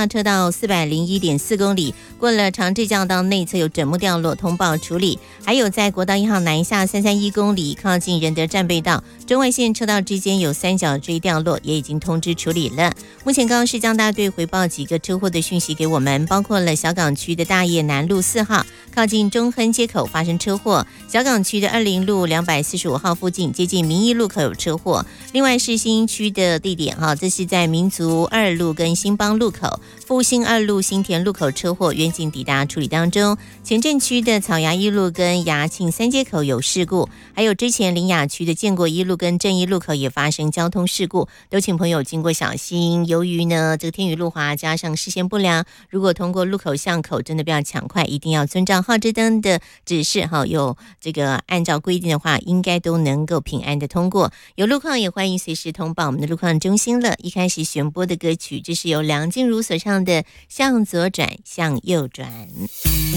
大车道401.4公里，过了长治交道内侧有枕木掉落，通报处理。还有在国道1号南下331公里，靠近仁德战备道中外线车道之间有三角锥掉落，也已经通知处理了。目前高雄市交大队回报几个车祸的讯息给我们，包括了小港区的大业南路4号靠近中亨街口发生车祸，小港区的20路245号附近接近民意路口有车祸。另外是新营区的地点这是在民族2路跟新邦路口、复兴2路新田路口车祸，远警抵达处理当中。前镇区的草衙1路跟衙庆3街口有事故，还有之前苓雅区的建国1路跟正义路口也发生交通事故，都请朋友经过小心。由于呢这个天雨路滑加上视线不良，如果通过路口巷口真的不要抢快，一定要遵照号志灯的指示有这个按照规定的话，应该都能够平安的通过。有路况也欢迎随时通报我们的路况中心了。一开始选播的歌曲，这是由梁静茹所唱的《向左转向右转》。